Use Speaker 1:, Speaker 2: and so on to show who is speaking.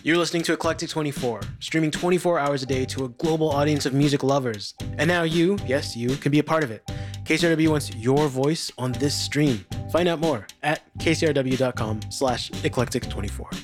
Speaker 1: You're listening to Eclectic 24, streaming 24 hours a day to a global audience of music lovers. And now you, yes, you, can be a part of it. KCRW wants your voice on this stream. Find out more at kcrw.com/eclectic24.